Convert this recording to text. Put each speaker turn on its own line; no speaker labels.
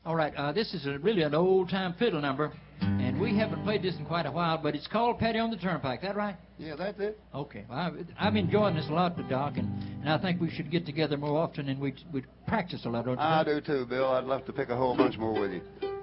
All right, this is really an old-time fiddle number, and we haven't played this in quite a while, but it's called Patty on the Turnpike. Is that right?
Yeah, that's it.
Okay. Well, I'm enjoying this a lot, Doc, and I think we should get together more often and we'd practice a lot, don't you?
I do too, Bill. I'd love to pick a whole bunch more with you.